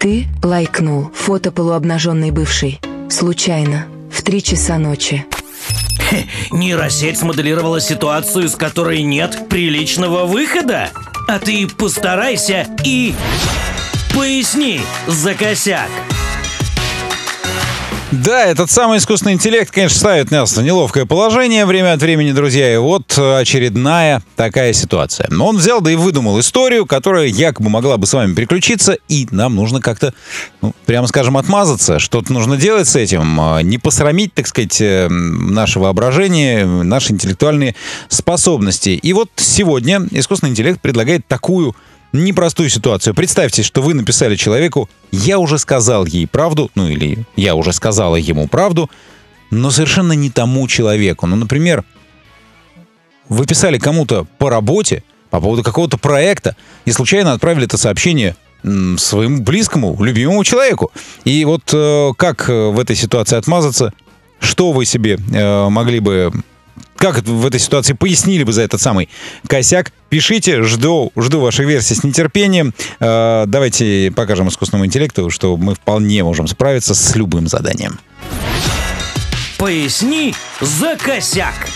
Ты лайкнул фото полуобнаженной бывшей. Случайно. В 3 часа ночи. Нейросеть смоделировала ситуацию, из которой нет приличного выхода. А ты постарайся и поясни за косяк. Да, этот самый искусственный интеллект, конечно, ставит нас в неловкое положение время от времени, друзья. И вот очередная такая ситуация. Он взял, да и выдумал историю, которая якобы могла бы с вами приключиться, и нам нужно как-то, прямо скажем, отмазаться. Что-то нужно делать с этим, не посрамить, так сказать, наше воображение, наши интеллектуальные способности. И вот сегодня искусственный интеллект предлагает такую непростую ситуацию. Представьте, что вы написали человеку: «Я уже сказал ей правду», или «Я уже сказала ему правду», но совершенно не тому человеку. Например, вы писали кому-то по работе, по поводу какого-то проекта, и случайно отправили это сообщение своему близкому, любимому человеку. И вот как в этой ситуации отмазаться? Что вы себе могли бы... Как в этой ситуации пояснили бы за этот самый косяк? Пишите, жду ваших версий с нетерпением. Давайте покажем искусственному интеллекту, что мы вполне можем справиться с любым заданием. Поясни за косяк.